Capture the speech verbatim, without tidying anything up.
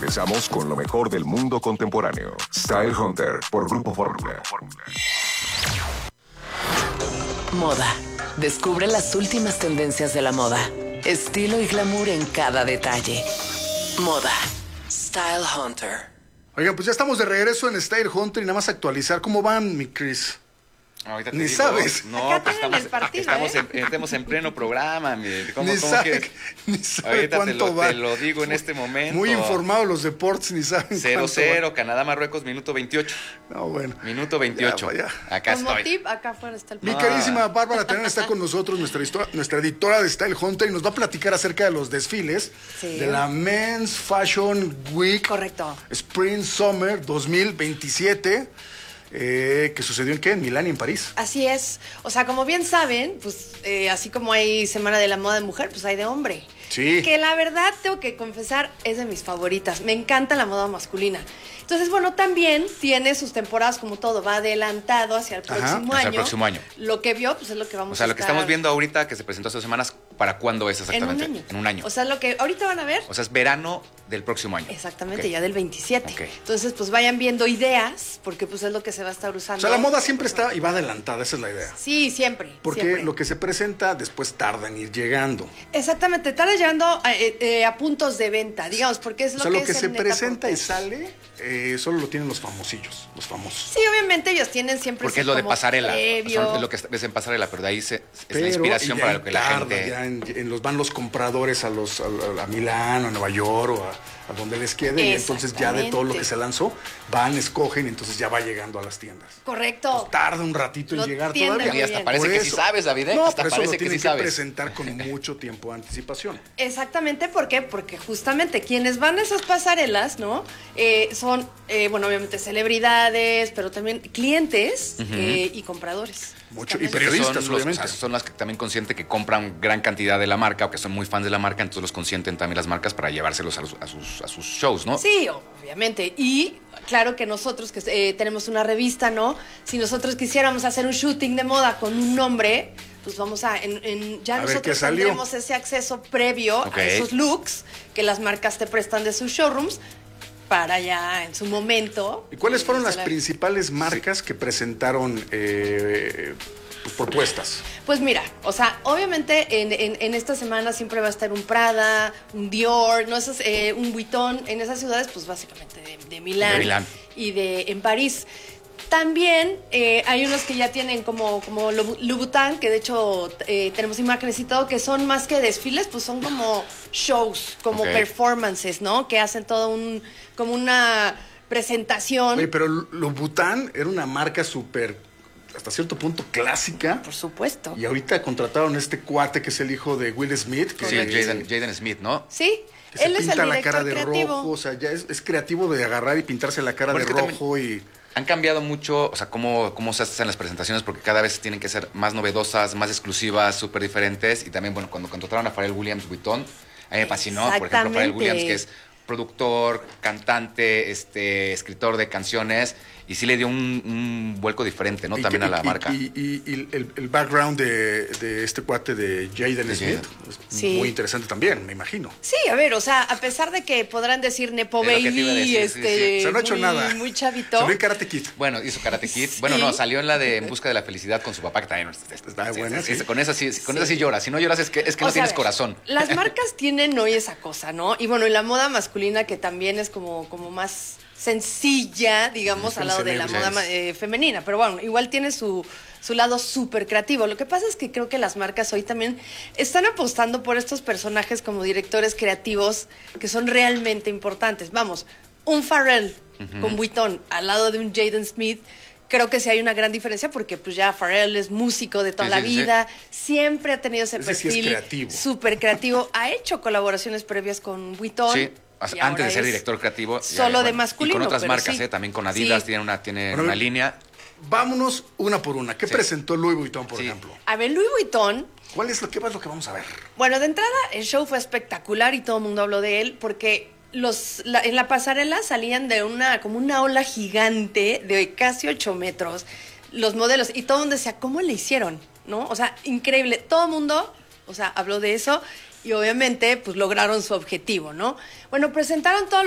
Regresamos con lo mejor del mundo contemporáneo. Style Hunter por Grupo Fórmula. Moda. Descubre las últimas tendencias de la moda. Estilo y glamour en cada detalle. Moda. Style Hunter. Oigan, pues ya estamos de regreso en Style Hunter y nada más actualizar. ¿Cómo van, mi Chris? Ahorita te Ni digo, sabes. No, Acá pues tienen estamos, el partido, estamos, ¿eh? en, estamos en pleno programa. Mire. ¿Cómo, Ni cómo sabe, quieres? ni sabe Ahorita te cuánto lo, va. te lo digo en este momento. Muy informados los deportes, ni saben cero cuánto cero, Canadá-Marruecos, minuto veintiocho. va. No, bueno. Minuto veintiocho. Ya, ya. Acá Como estoy. tip, acá afuera está el Mi No. queridísima Bárbara Terán está con nosotros, nuestra, histori- nuestra editora de Style Hunter, y nos va a platicar acerca de los desfiles Sí. de la Men's Fashion Week Correcto. Spring Summer dos mil veintisiete, eh, que sucedió en qué, en Milán y en París. Así es. O sea, como bien saben, pues eh, así como hay Semana de la Moda de Mujer, pues hay de hombre. Sí. Que la verdad, tengo que confesar, es de mis favoritas. Me encanta la moda masculina. Entonces, bueno, también tiene sus temporadas como todo, va adelantado hacia el Ajá, próximo hacia año. el próximo año. Lo que vio, pues es lo que vamos a O sea, lo que estar estamos viendo ahorita, que se presentó hace dos semanas, ¿para cuándo es en un exactamente? año. En un año. O sea, lo que ahorita van a ver. O sea, es verano del próximo año. Exactamente, Ok. ya del veintisiete. Ok. Entonces, pues vayan viendo ideas, porque pues es lo que se va a estar usando. O sea, la moda siempre está y va adelantada, esa es la idea. Sí, siempre. Porque siempre. lo que se presenta después tarda en ir llegando. Exactamente, estar llegando a, eh, eh, a puntos de venta, digamos, porque es O lo sea, que lo que es se el presenta y Net-a-Porter. sale, eh, solo lo tienen los famosillos, los famosos. Sí, obviamente ellos tienen siempre Porque ese es lo de como pasarela. previo. Son lo que ves en pasarela, pero de ahí se, es Pero, la inspiración y para ya lo que la tarda, gente. ya en, en los, van los compradores a los a, a Milán o a Nueva York o a, a donde les quede, y entonces ya de todo lo que se lanzó, van, escogen, y entonces ya va llegando a las tiendas. Correcto. Pues tarda un ratito en Lo llegar entienden todavía. muy Y hasta bien. parece Por que sí eso- sabes, David, ¿eh? No, Hasta por eso parece lo que tienen sí que sabes. presentar con mucho tiempo de anticipación. Exactamente, ¿por qué? Porque justamente quienes van a esas pasarelas, ¿no? Eh, son, eh, bueno, obviamente celebridades, pero también clientes eh, y compradores. Mucho, y También. periodistas, son los- obviamente. o sea, son las que también consienten que compran gran cantidad de la marca o que son muy fans de la marca, entonces los consienten también las marcas para llevárselos a, los- a sus, a sus shows, ¿no? Sí, obviamente. Y claro que nosotros que eh, tenemos una revista, ¿no? Si nosotros quisiéramos hacer un shooting de moda con un nombre, pues vamos a, en, en- ya A ver qué nosotros salió. tendremos ese acceso previo Ok. a esos looks que las marcas te prestan de sus showrooms para ya en su momento. ¿Y cuáles fueron las instalar. principales marcas que presentaron eh, pues, propuestas? Pues mira, o sea, obviamente en, en- en esta semana siempre va a estar un Prada, un Dior, ¿no? Esos, eh, un Vuitton en esas ciudades, pues básicamente de, de Milán, De Milán. y de en París. También eh, hay unos que ya tienen como, como Loub- Louboutin, que de hecho eh, tenemos imágenes y todo, que son más que desfiles, pues son como shows, como Ok. performances, ¿no? Que hacen todo un, como una presentación. Oye, pero Louboutin era una marca súper, hasta cierto punto, clásica. Por supuesto. Y ahorita contrataron a este cuate que es el hijo de Will Smith. Que Sí, Jaden, Jaden Smith, ¿no? Sí, que se él es el pinta la director cara de creativo. rojo. O sea, ya es, es creativo de agarrar y pintarse la cara Bueno, de es que también- rojo y... Han cambiado mucho, o sea, cómo, cómo se hacen las presentaciones, porque cada vez tienen que ser más novedosas, más exclusivas, súper diferentes. Y también, bueno, cuando contrataron a Pharrell Williams Vuitton, a mí me fascinó. Por ejemplo, Pharrell Exactamente. Williams, que es productor, cantante, este, escritor de canciones, y sí le dio un, un vuelco diferente, ¿no? y También que- a la y- marca. Y, y- y el, el background de, de este cuate de Jaden De Smith Jaden. es Sí. muy interesante también, me imagino. Sí, a ver, o sea, a pesar de que podrán decir Nepo Es lo que te iba a Baby, decir, sí, este, O sea, no ha hecho muy, nada. muy chavito. Se ve en Karate Kid. Bueno, hizo Karate Kid. Sí. Bueno, no, salió en la de En busca de la felicidad con su papá, que también Está buena, sí. Con esa sí, con esa sí lloras. Si no lloras es que, es que O no sea, tienes a ver, corazón. Las marcas tienen hoy esa cosa, ¿no? Y bueno, y la moda masculina que también es como, como más sencilla, digamos, al lado de la moda ma- eh, femenina. Pero bueno, igual tiene su, su lado súper creativo. Lo que pasa es que creo que las marcas hoy también están apostando por estos personajes como directores creativos que son realmente importantes. Vamos, un Pharrell con Vuitton al lado de un Jaden Smith. Creo que sí hay una gran diferencia porque pues ya Pharrell es músico de toda Sí, la sí, sí. vida, siempre ha tenido ese Ese sí es perfil creativo. súper creativo, ha hecho colaboraciones previas con Vuitton. Sí, y antes ahora de ser es director creativo. ya, Solo de bueno, masculino. Y con otras pero marcas, sí. ¿eh? También con Adidas Sí. tiene una, tiene Bueno, una línea. Vámonos una por una. ¿Qué Sí. presentó Louis Vuitton, por Sí. ejemplo? A ver, Louis Vuitton, ¿Cuál es lo que, es lo que vamos a ver? bueno, de entrada el show fue espectacular y todo el mundo habló de él porque los la- en la pasarela salían de una como una ola gigante de casi ocho metros los modelos y todo el mundo decía, ¿cómo le hicieron? ¿No? O sea, increíble. Todo el mundo, o sea, habló de eso y obviamente pues lograron su objetivo, ¿no? Bueno, presentaron todo